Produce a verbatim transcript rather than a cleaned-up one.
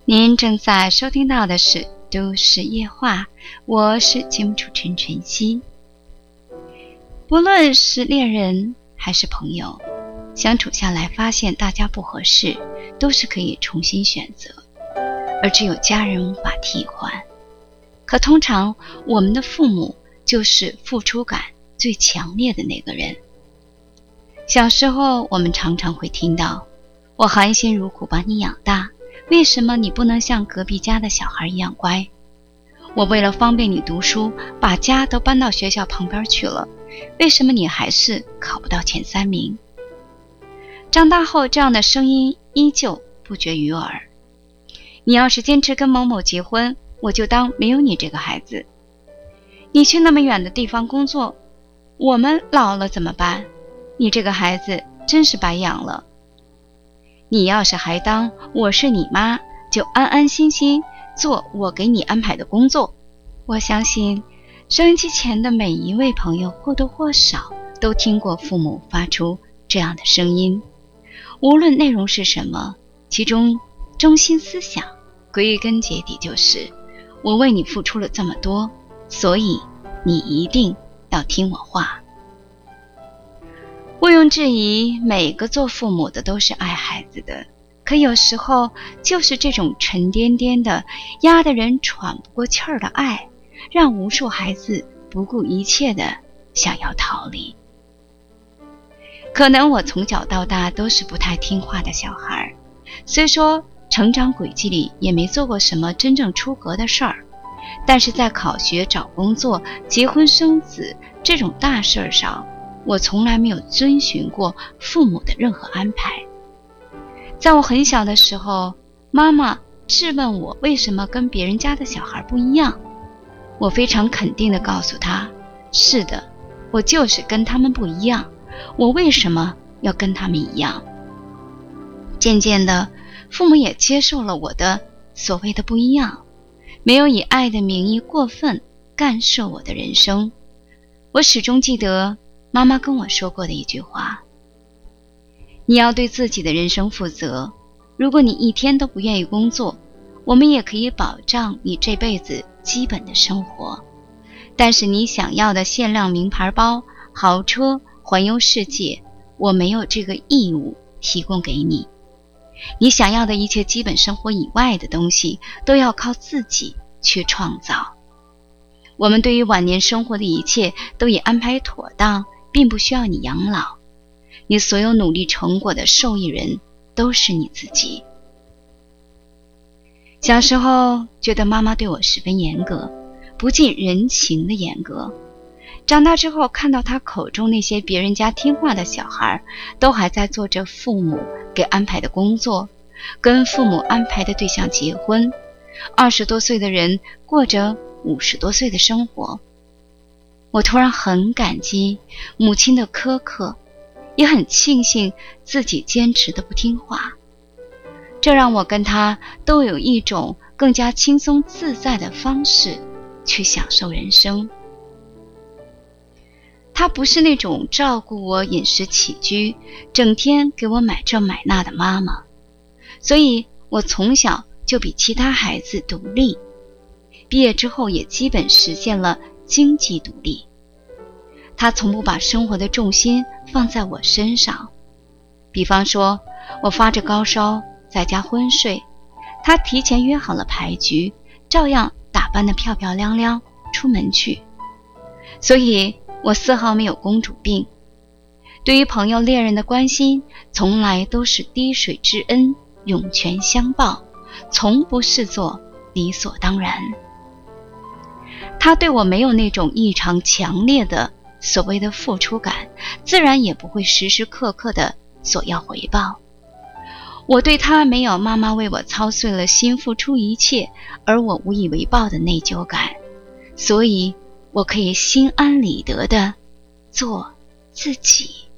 您正在收听到的是都市夜话，我是节目主持人晨曦。不论是恋人还是朋友，相处下来发现大家不合适，都是可以重新选择，而只有家人无法替换。可通常我们的父母就是付出感最强烈的那个人。小时候我们常常会听到，我含辛茹苦把你养大，为什么你不能像隔壁家的小孩一样乖？我为了方便你读书，把家都搬到学校旁边去了，为什么你还是考不到前三名？长大后，这样的声音依旧不绝于耳。你要是坚持跟某某结婚，我就当没有你这个孩子。你去那么远的地方工作，我们老了怎么办？你这个孩子真是白养了。你要是还当我是你妈，就安安心心做我给你安排的工作。我相信收音机前的每一位朋友或多或少都听过父母发出这样的声音，无论内容是什么，其中中心思想归根结底就是我为你付出了这么多，所以你一定要听我话。毋庸置疑，每个做父母的都是爱孩子的，可有时候就是这种沉甸甸的压得人喘不过气儿的爱，让无数孩子不顾一切的想要逃离。可能我从小到大都是不太听话的小孩，虽说成长轨迹里也没做过什么真正出格的事儿，但是在考学、找工作、结婚生子这种大事儿上，我从来没有遵循过父母的任何安排。在我很小的时候，妈妈质问我为什么跟别人家的小孩不一样，我非常肯定地告诉她，是的，我就是跟他们不一样，我为什么要跟他们一样？渐渐的，父母也接受了我的所谓的不一样，没有以爱的名义过分干涉我的人生。我始终记得妈妈跟我说过的一句话，你要对自己的人生负责，如果你一天都不愿意工作，我们也可以保障你这辈子基本的生活，但是你想要的限量名牌包、豪车、环游世界，我没有这个义务提供给你。你想要的一切基本生活以外的东西，都要靠自己去创造。我们对于晚年生活的一切都已安排妥当，并不需要你养老，你所有努力成果的受益人都是你自己。小时候觉得妈妈对我十分严格，不近人情的严格，长大之后看到她口中那些别人家听话的小孩，都还在做着父母给安排的工作，跟父母安排的对象结婚，二十多岁的人过着五十多岁的生活，我突然很感激母亲的苛刻，也很庆幸自己坚持的不听话，这让我跟她都有一种更加轻松自在的方式去享受人生。她不是那种照顾我饮食起居，整天给我买这买那的妈妈，所以我从小就比其他孩子独立，毕业之后也基本实现了经济独立。他从不把生活的重心放在我身上，比方说我发着高烧在家昏睡，他提前约好了牌局，照样打扮得漂漂亮亮出门去。所以我丝毫没有公主病，对于朋友恋人的关心从来都是滴水之恩涌泉相报，从不视作理所当然。他对我没有那种异常强烈的所谓的付出感，自然也不会时时刻刻的索要回报。我对他没有妈妈为我操碎了心付出一切而我无以为报的内疚感，所以我可以心安理得的做自己。